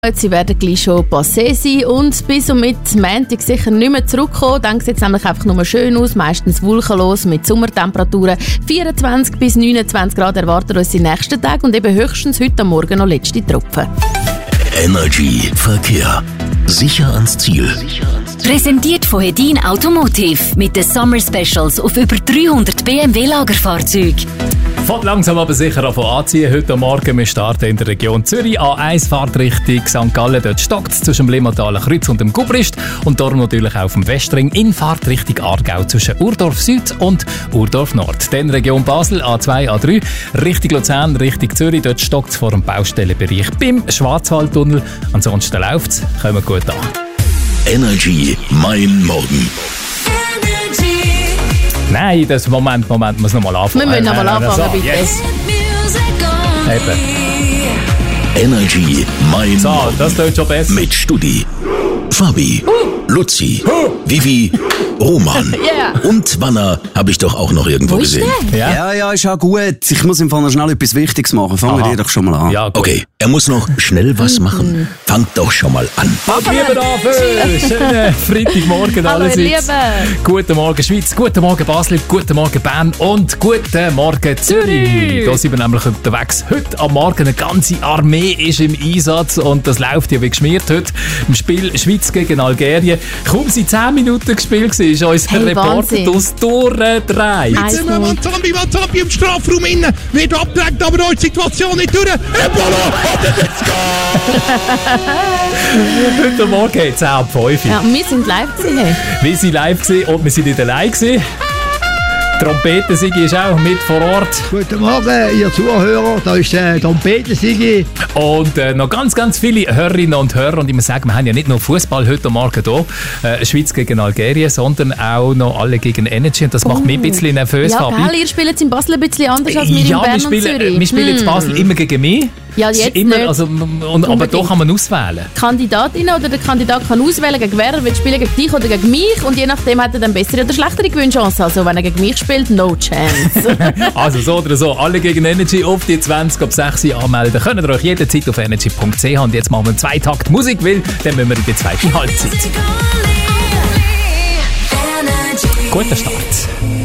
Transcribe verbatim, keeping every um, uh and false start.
Sie werden gleich schon passé sein und bis und mit Montag sicher nicht mehr zurückkommen. Dann sieht es nämlich einfach nur schön aus, meistens wolkenlos mit Sommertemperaturen. vierundzwanzig bis neunundzwanzig Grad erwarten uns die nächsten Tage und eben höchstens heute Morgen noch letzte Tropfen. Energy Verkehr. Sicher ans Ziel. Präsentiert von Hedin Automotive mit den Summer Specials auf über dreihundert B M W-Lagerfahrzeuge. Fährt langsam aber sicher an anziehen. Heute Morgen wir starten in der Region Zürich. A eins fährt Richtung Sankt Gallen. Dort stockt es zwischen dem Limmatalen Kreuz und dem Gubrist. Und darum natürlich auch auf dem Westring in Fahrt Richtung Aargau zwischen Urdorf Süd und Urdorf Nord. Dann Region Basel, A zwei, A drei, Richtung Luzern, Richtung Zürich. Dort stockt es vor dem Baustellenbereich beim Schwarzwaldtunnel. Ansonsten läuft es. Kommen wir gut an. Energy, mein Morgen. Nein, das Moment, Moment, muss noch mal anfangen. Wir müssen noch mal anfangen, so, bitte. Yes. Eben. Energy, mein So, Morgen. das klingt schon besser. Mit Studi, Fabi, Luzi, Vivi, Roman Yeah. und Wanner habe ich doch auch noch irgendwo Wo ist gesehen. der? Ja? Ja, ja, ist auch gut. Ich muss im Fall noch schnell etwas Wichtiges machen. Fangen wir Aha. dir doch schon mal an. Ja, gut. Okay, er muss noch schnell was machen. Fangt doch schon mal an. Fangt lieber an für schönen Freitagmorgen Hallo, ihr allerseits. Lieben. Guten Morgen Schweiz, guten Morgen Basel, guten Morgen Bern und guten Morgen Zürich. Zürich. Da sind wir nämlich unterwegs. Heute am Morgen eine ganze Armee ist im Einsatz und das läuft ja wie geschmiert heute im Spiel Schweiz gegen Algerien. Kaum seit zehn Minuten gespielt war, ist unser Hey, Reporter Wahnsinn. aus durchgedreht. Eins Zimmer, null. Wanzambi, Wanzambi im Strafraum innen. Wird abgedrängt, aber da ist die Situation nicht durch. Ebola! Heute Morgen hat es ab fünf. Ja, und wir sind live gewesen. Wir waren live gewesen und wir sind nicht allein gewesen. Trompeten-Sigi ist auch mit vor Ort. Guten Morgen, ihr Zuhörer, da ist der Trompeten-Sigi. Und äh, noch ganz, ganz viele Hörerinnen und Hörer. Und ich muss sagen, wir haben ja nicht nur Fußball heute Morgen hier, äh, Schweiz gegen Algerien, sondern auch noch alle gegen Energy. Und das macht mich ein bisschen nervös, Ja, Fabi. gell, ihr spielt jetzt in Basel ein bisschen anders als wir ja, in Bern wir spielen, und Zürich. wir spielen jetzt Basel immer gegen mich. Ja, Es ist jetzt immer, nicht. also, und, aber Unbedingt. doch kann man auswählen. Die Kandidatin oder der Kandidat kann auswählen, gegen wer er will spielen, gegen dich oder gegen mich. Und je nachdem hat er dann bessere oder schlechtere Gewinnchance. Also wenn er gegen mich spielt, no chance. Also so oder so, alle gegen Energy auf die zwanzig ab sechs Uhr anmelden. Könnt ihr euch jederzeit auf energy punkt c h. Und jetzt machen wir einen Zweitakt Musik, weil dann müssen wir in die zweite Halbzeit. Guter Start.